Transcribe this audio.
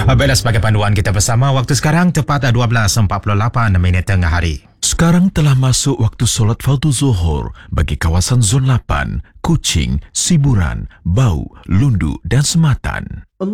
Baiklah, sebagai panduan kita bersama, waktu sekarang tepat 12.48 minit tengah hari. Sekarang telah masuk waktu solat fardu zuhur bagi kawasan Zon 8, Kuching, Siburan, Bau, Lundu dan Sematan.